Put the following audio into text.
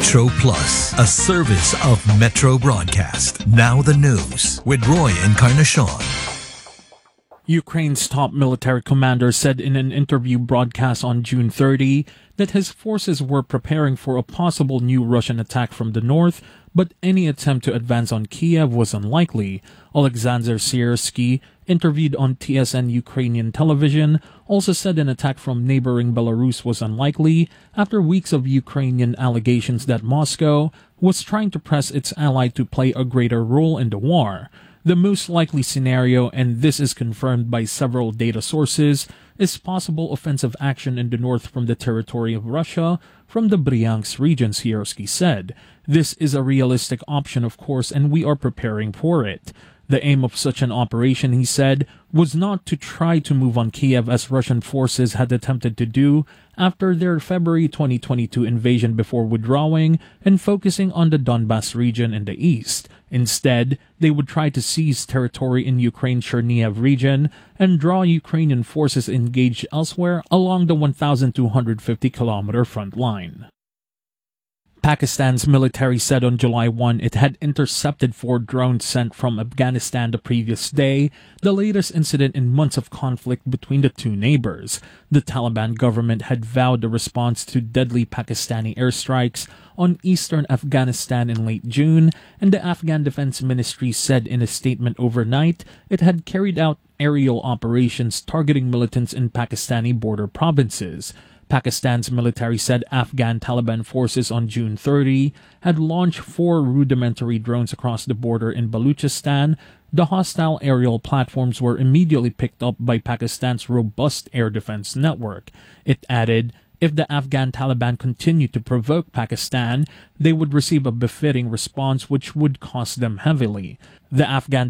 Metro Plus, a service of Metro Broadcast. Now the news with Roy Encarnacion. Ukraine's top military commander said in an interview broadcast on June 30 that his forces were preparing for a possible new Russian attack from the north, but any attempt to advance on Kiev was unlikely. Alexander Siersky, interviewed on TSN Ukrainian television, also said an attack from neighboring Belarus was unlikely after weeks of Ukrainian allegations that Moscow was trying to press its ally to play a greater role in the war. The most likely scenario, and this is confirmed by several data sources, is possible offensive action in the north from the territory of Russia from the Bryansk region, Siersky said. This is a realistic option, of course, and we are preparing for it. The aim of such an operation, he said, was not to try to move on Kiev as Russian forces had attempted to do after their February 2022 invasion before withdrawing and focusing on the Donbas region in the east. Instead, they would try to seize territory in Ukraine's Chernihiv region and draw Ukrainian forces engaged elsewhere along the 1,250-kilometer front line. Pakistan's military said on July 1 it had intercepted 4 drones sent from Afghanistan the previous day, the latest incident in months of conflict between the two neighbors. The Taliban government had vowed a response to deadly Pakistani airstrikes on eastern Afghanistan in late June, and the Afghan Defense Ministry said in a statement overnight it had carried out aerial operations targeting militants in Pakistani border provinces. Pakistan's military said Afghan Taliban forces on June 30 had launched 4 rudimentary drones across the border in Baluchistan. The hostile aerial platforms were immediately picked up by Pakistan's robust air defense network. It added, if the Afghan Taliban continued to provoke Pakistan, they would receive a befitting response which would cost them heavily. The Afghan